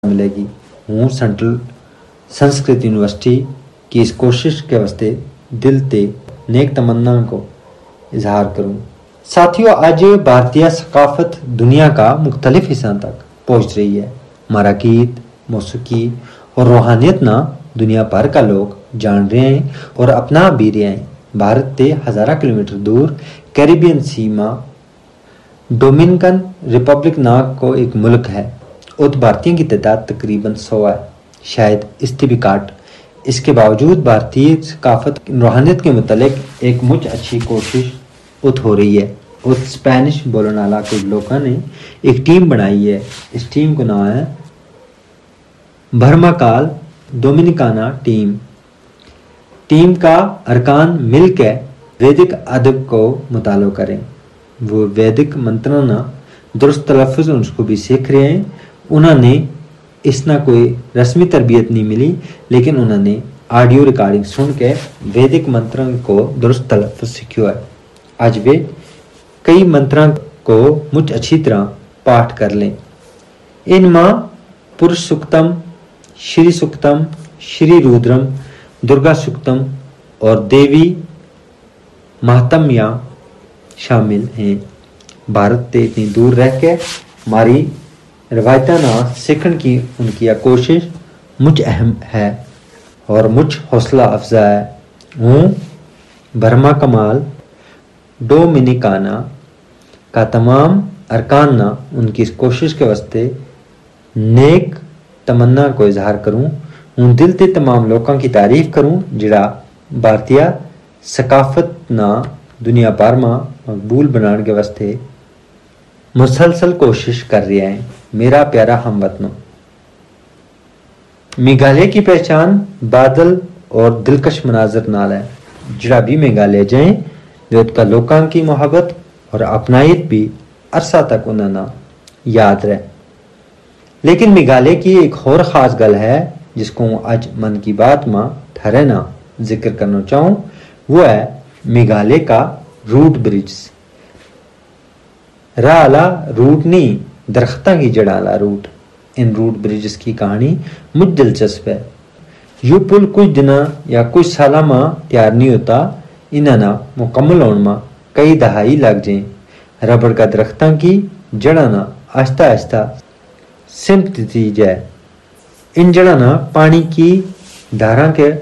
मिलेगी। हूँ central Sanskrit university की इस कोशिश के वास्ते दिल ते नेक तमन्ना को इजहार करूँ। साथियों, आज भारतीय सकाफत दुनिया का मुख्तलिफ हिस्सा तक पहुँच रही है। हमारा गीत, मौसीकी और रूहानियत ना दुनिया भर का लोग जान रहे हैं और अपना भी रहे हैं। भारत से हज़ारा किलोमीटर दूर कैरिबियन सीमा डोमिनिकन रिपब्लिक ना को एक मुल्क है। उत भारतीयों की तादाद तकरीबन 100 है, शायद इससे भी काट। इसके बावजूद भारतीय सकाफत रूहानियत के मुतल्लिक एक मुझ अच्छी कोशिश उत हो रही है। उत स्पेनिश बोलने वाला कुछ लोगों ने एक टीम बनाई है। इस टीम का नाम है भरमाकाल डोमिनिकाना टीम। टीम का अरकान मिलकर वैदिक अदब को मुतालो करें। वो वैदिक मंत्रों ना दुरुस्त तलफ़ुज़ उसको भी सीख रहे हैं। उन्होंने इसना कोई रस्मी तरबियत नहीं मिली, लेकिन उन्होंने ऑडियो रिकॉर्डिंग सुन के वैदिक मंत्रों को दुरुस्त तलफ़ुज़ सीखा है। आज वे कई मंत्रों को मुझ अच्छी तरह पाठ कर लें। इनमें पुरुष सुक्तम, श्री सुक्तम, श्री रुद्रम, दुर्गा सुक्तम और देवी महात्म्या शामिल हैं। भारत से इतनी दूर रह के हमारी रवायता ना सीखने की उनकी यह कोशिश मुझ अहम है और मुझ हौसला अफजा है। हूँ बर्मा कमाल डोमिनिकाना का तमाम अरकान ना उनकी इस कोशिश के वास्ते नेक तमन्ना को इजहार करूँ। उन दिल ते तमाम लोगों की तारीफ करूँ जिड़ा भारतीय सकाफत ना दुनिया भर में मकबूल बनाने के वास्ते मुसलसल कोशिश कर रहे हैं। मेरा प्यारा हमवतनों, मेघालय की पहचान बादल और दिलकश मनाजर नाल है। जिड़ा भी मेघालय जाए वे उसका लोगों की मोहब्बत और अपनाइत भी अरसा तक उन्हें याद रहे। लेकिन मेघालय की एक और ख़ास गल है जिसको आज मन की बात में ठहरे ना जिक्र करना चाहूँ, वो है मेघालय का रूट ब्रिज। राला रूट नहीं, दरख्तां की जड़ वाला रूट। इन रूट ब्रिजेस की कहानी मुझ दिलचस्प है। यू पुल कुछ दिना या कुछ साल में तैयार नहीं होता। इन्हें मुकम्मल होने में कई दहाई लग जाए। रबड़ का दरख्तां की जड़ा ना आहिस्ता आहिस्ता सिमट दी जाए। इन जड़ा ना पानी की धारा के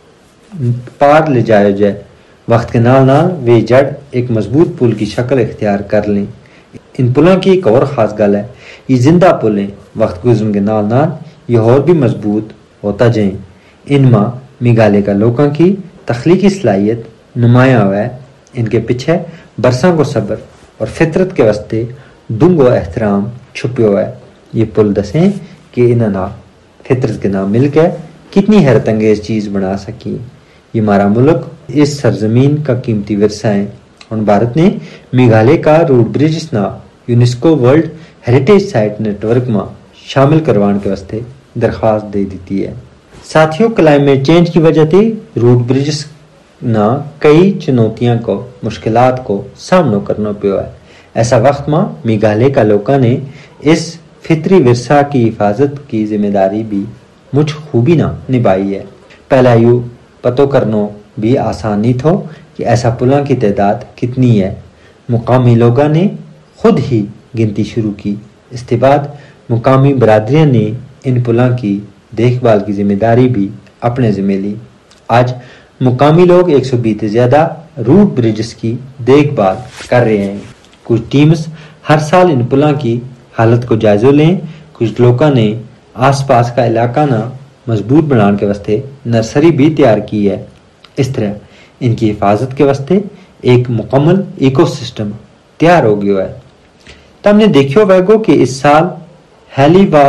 पार ले जाया जाए। वक्त के नाल नाल वे जड़ एक मजबूत पुल की शक्ल इख्तियार कर लें। इन पुलों की एक और ख़ास गल है, ये जिंदा पुल हैं। वक्त गुजरने के नाल नाल ये और भी मजबूत होता जाए। इनमें मेघालय का लोगों की तख्लीकी सलाहियत नुमाया हुआ है। इनके पीछे बरसों को सब्र और फितरत के वास्ते डूंगो एहतराम छुपे हुआ है। ये पुल दसें कि इन्हें फितरत के नाम मिलकर कितनी हैरत अंगेज चीज़ बना सकी। ये हमारा मुल्क इस सरजमीन का कीमती विरसा है और भारत ने मेघालय का रूट ब्रिज ना UNESCO world heritage site network में शामिल करवाने के वास्ते दरख्वास्त दे दी है। साथियों, क्लाइमेट चेंज की वजह से रूट ब्रिज ना कई चुनौतियों को मुश्किलात को सामना करना पिया है। ऐसा वक्त में मेघालय का लोगों ने इस फितरी विरसा की हिफाजत की जिम्मेदारी भी मुझ खूबी ना निभाई है। पहला यू पतो करना भी आसान नहीं था कि ऐसा पुलों की तादाद कितनी है। मुकामी लोगों ने खुद ही गिनती शुरू की। इसके बाद मुकामी बरादरियों ने इन पुलों की देखभाल की जिम्मेदारी भी अपने ज़िम्मे ली। आज मुकामी लोग 120 से ज़्यादा रूट ब्रिजेस की देखभाल कर रहे हैं। कुछ टीम्स हर साल इन पुलों की हालत को जायजा लें। कुछ लोगों ने आसपास का इलाका ना मजबूत बनाने के वास्ते नर्सरी भी तैयार की है। इस तरह इनकी हिफाजत के वास्ते एक मुकम्मल इकोसिस्टम तैयार हो गया है। तो हमने देखियो वैगो कि इस साल हेलीवा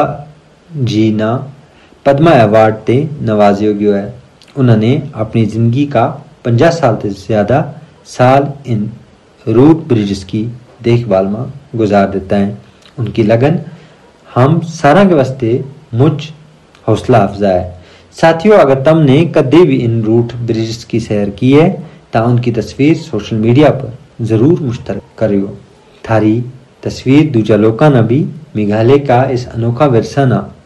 जी ना पद्मा अवार्ड से नवाजियो गया है। उन्होंने अपनी ज़िंदगी का 50 साल से ज़्यादा साल इन रूट ब्रिजेस की देखभाल में गुजार देता है। उनकी लगन हम सारा के वास्ते मुझ हौसला अफजा है। साथियों, अगर तुमने कदे भी इन रूट ब्रिजेस की सैर की है तो उनकी तस्वीर सोशल मीडिया पर ज़रूर मुश्तरक करियो। थारी तस्वीर दूजा लोगों ने भी मेघालय का इस अनोखा विरसा ना